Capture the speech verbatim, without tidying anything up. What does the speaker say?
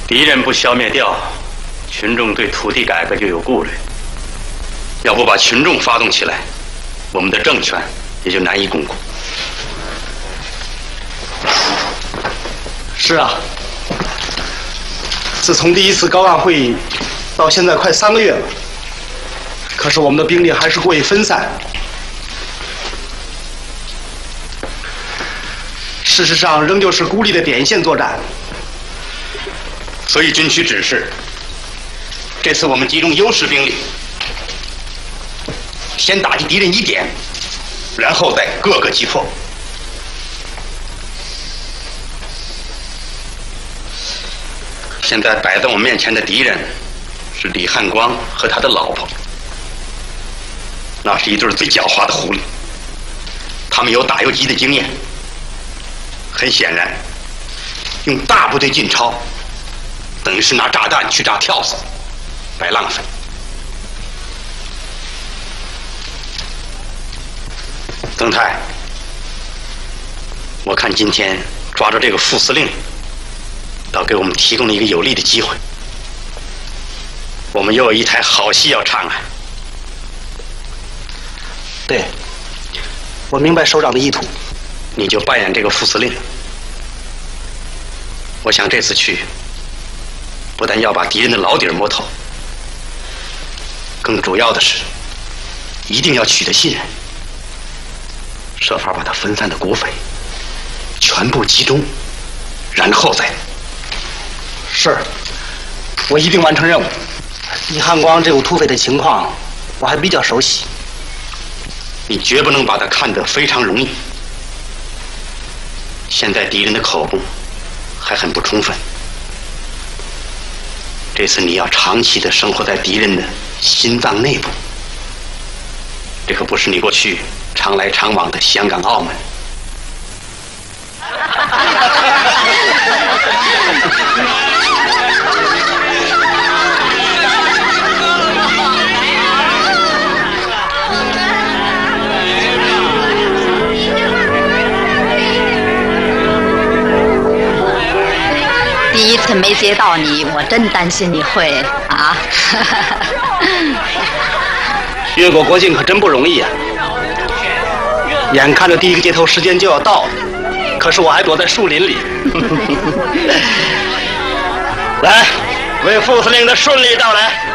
敌人不消灭掉，群众对土地改革就有顾虑。要不把群众发动起来，我们的政权也就难以巩固。 是啊，自从第一次高岸会议到现在快三个月了，可是我们的兵力还是过于分散。事实上，仍旧是孤立的点线作战。 所以军区指示，这次我们集中优势兵力，先打击敌人一点，然后再各个击破。现在摆在我面前的敌人是李汉光和他的老婆，那是一对最狡猾的狐狸，他们有打游击的经验。很显然，用大部队进超，等于是拿炸弹去炸跳蚤，白浪费。曾泰，我看今天抓住这个副司令，倒给我们提供了一个有利的机会。我们又有一台好戏要唱啊！ 对，我明白首长的意图。 你就扮演这个副司令。我想这次去，不但要把敌人的老底儿摸透，更主要的是，一定要取得信任，设法把他分散的国匪全部集中，然后再。 是，我一定完成任务。李汉光这股土匪的情况，我还比较熟悉。 你绝不能把他看得非常容易。现在敌人的口供还很不充分，这次你要长期的生活在敌人的心脏内部，这可不是你过去常来常往的香港、澳门。 第一次没接到你，我真担心你会啊！ 越过国境可真不容易啊！眼看着第一个接头时间就要到了，可是我还躲在树林里。来，为副司令的顺利到来